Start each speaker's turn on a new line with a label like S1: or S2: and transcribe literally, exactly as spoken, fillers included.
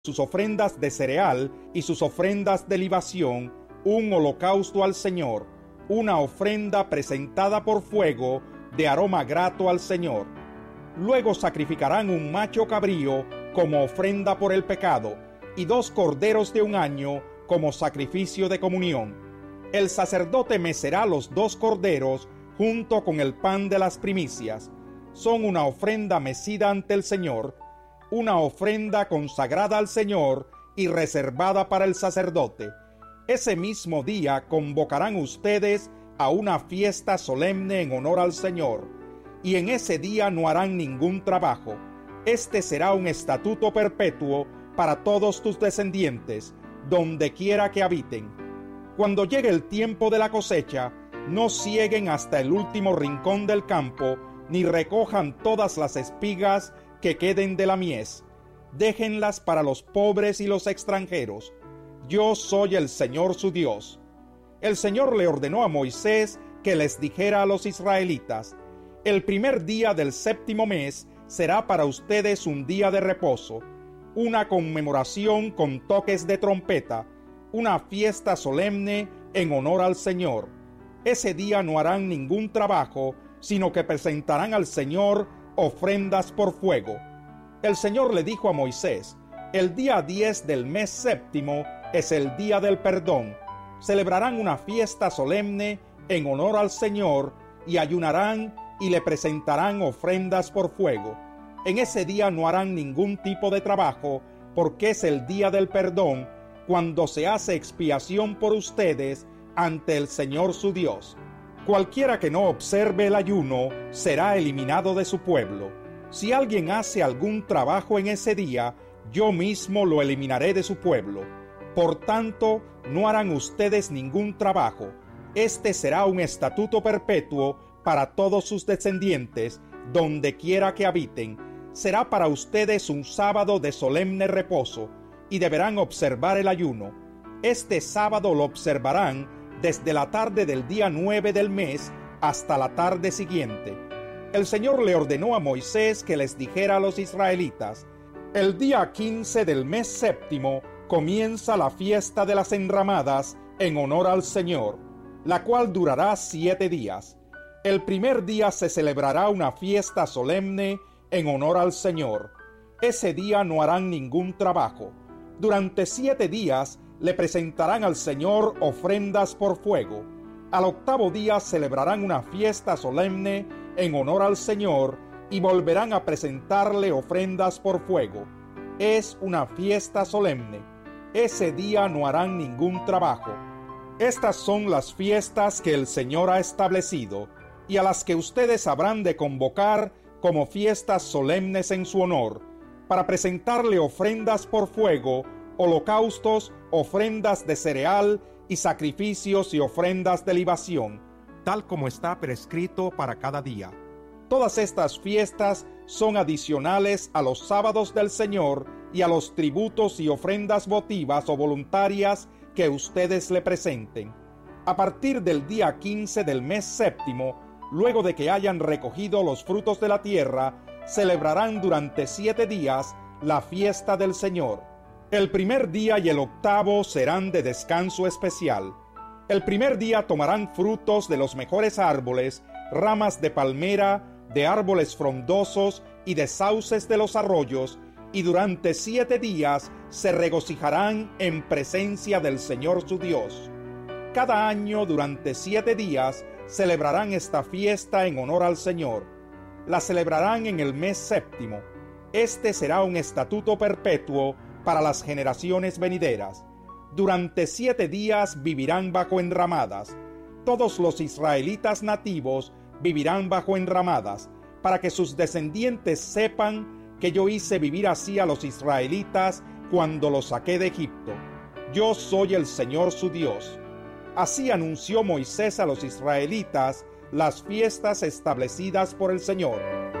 S1: sus ofrendas de cereal y sus ofrendas de libación, un holocausto al Señor, una ofrenda presentada por fuego de aroma grato al Señor. Luego sacrificarán un macho cabrío como ofrenda por el pecado y dos corderos de un año como sacrificio de comunión. El sacerdote mecerá los dos corderos junto con el pan de las primicias. Son una ofrenda mecida ante el Señor, una ofrenda consagrada al Señor y reservada para el sacerdote. Ese mismo día convocarán ustedes a una fiesta solemne en honor al Señor, y en ese día no harán ningún trabajo. Este será un estatuto perpetuo para todos tus descendientes, donde quiera que habiten. Cuando llegue el tiempo de la cosecha, no sieguen hasta el último rincón del campo, ni recojan todas las espigas que queden de la mies. Déjenlas para los pobres y los extranjeros. Yo soy el Señor su Dios. El Señor le ordenó a Moisés que les dijera a los israelitas: el primer día del séptimo mes será para ustedes un día de reposo, una conmemoración con toques de trompeta, una fiesta solemne en honor al Señor. Ese día no harán ningún trabajo, sino que presentarán al Señor ofrendas por fuego. El Señor le dijo a Moisés: el día diez del mes séptimo es el día del perdón. Celebrarán una fiesta solemne en honor al Señor y ayunarán y le presentarán ofrendas por fuego. En ese día no harán ningún tipo de trabajo, porque es el día del perdón, cuando se hace expiación por ustedes ante el Señor su Dios. Cualquiera que no observe el ayuno será eliminado de su pueblo. Si alguien hace algún trabajo en ese día, yo mismo lo eliminaré de su pueblo. Por tanto, no harán ustedes ningún trabajo. Este será un estatuto perpetuo para todos sus descendientes, donde quiera que habiten. Será para ustedes un sábado de solemne reposo, y deberán observar el ayuno. Este sábado lo observarán desde la tarde del día nueve del mes hasta la tarde siguiente. El Señor le ordenó a Moisés que les dijera a los israelitas: el día quince del mes séptimo comienza la fiesta de las enramadas en honor al Señor, la cual durará siete días. El primer día se celebrará una fiesta solemne en honor al Señor. Ese día no harán ningún trabajo. Durante siete días le presentarán al Señor ofrendas por fuego. Al octavo día celebrarán una fiesta solemne en honor al Señor y volverán a presentarle ofrendas por fuego. Es una fiesta solemne. Ese día no harán ningún trabajo. Estas son las fiestas que el Señor ha establecido y a las que ustedes habrán de convocar como fiestas solemnes en su honor, para presentarle ofrendas por fuego, holocaustos, ofrendas de cereal y sacrificios y ofrendas de libación, tal como está prescrito para cada día. Todas estas fiestas son adicionales a los sábados del Señor y a los tributos y ofrendas votivas o voluntarias que ustedes le presenten. A partir del día quince del mes séptimo, luego de que hayan recogido los frutos de la tierra, celebrarán durante siete días la fiesta del Señor. El primer día y el octavo serán de descanso especial. El primer día tomarán frutos de los mejores árboles, ramas de palmera, de árboles frondosos y de sauces de los arroyos, y durante siete días se regocijarán en presencia del Señor su Dios. Cada año durante siete días celebrarán esta fiesta en honor al Señor. La celebrarán en el mes séptimo. Este será un estatuto perpetuo para las generaciones venideras. Durante siete días vivirán bajo enramadas. Todos los israelitas nativos vivirán bajo enramadas, para que sus descendientes sepan que yo hice vivir así a los israelitas cuando los saqué de Egipto. Yo soy el Señor su Dios. Así anunció Moisés a los israelitas las fiestas establecidas por el Señor.